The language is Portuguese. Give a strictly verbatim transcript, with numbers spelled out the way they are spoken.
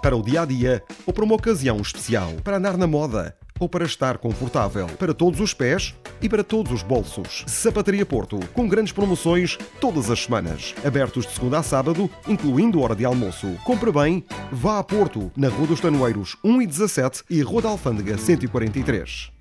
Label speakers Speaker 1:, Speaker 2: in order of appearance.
Speaker 1: Para o dia-a-dia ou para uma ocasião especial. Para andar na moda ou para estar confortável. Para todos os pés e para todos os bolsos. Sapataria Porto, com grandes promoções todas as semanas. Abertos de segunda a sábado, incluindo hora de almoço. Compre bem, vá a Porto, na Rua dos Tanoeiros um e dezassete e Rua da Alfândega cento e quarenta e três.